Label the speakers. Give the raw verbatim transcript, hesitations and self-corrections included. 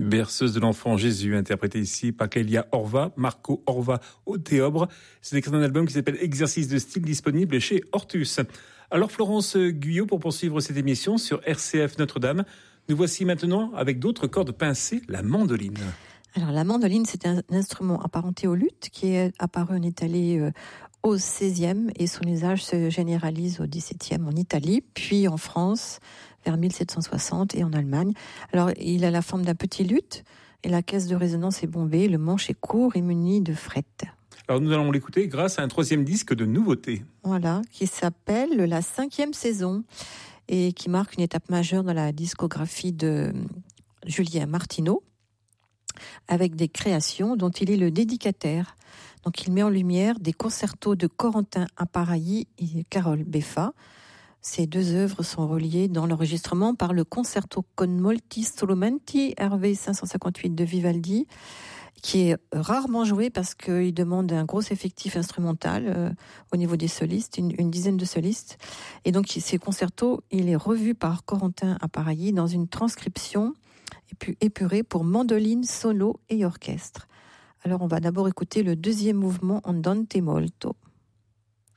Speaker 1: Berceuse de l'enfant Jésus, interprétée ici par Clélia Orva, Marco Orva au théobre. C'est extrait d'un album qui s'appelle Exercice de style, disponible chez Ortus. Alors Florence Guyot, pour poursuivre cette émission sur R C F Notre-Dame, nous voici maintenant avec d'autres cordes pincées, la mandoline.
Speaker 2: Alors la mandoline, c'est un instrument apparenté au luth qui est apparu en Italie euh, au seizième et son usage se généralise au dix-septième en Italie, puis en France vers mille sept cent soixante et en Allemagne. Alors il a la forme d'un petit luth et la caisse de résonance est bombée, le manche est court et muni de frettes.
Speaker 1: Alors nous allons l'écouter grâce à un troisième disque de nouveauté.
Speaker 2: Voilà, qui s'appelle La cinquième saison et qui marque une étape majeure dans la discographie de Julien Martineau, avec des créations dont il est le dédicataire. Donc il met en lumière des concertos de Corentin Aparailly et Carole Beffa. Ces deux œuvres sont reliées dans l'enregistrement par le Concerto con molti strumenti R V cinq cent cinquante-huit de Vivaldi, qui est rarement joué parce qu'il demande un gros effectif instrumental euh, au niveau des solistes, une, une dizaine de solistes. Et donc ces concertos, il est revu par Corentin Aparailly dans une transcription épurée pour mandoline, solo et orchestre. Alors on va d'abord écouter le deuxième mouvement Andante molto.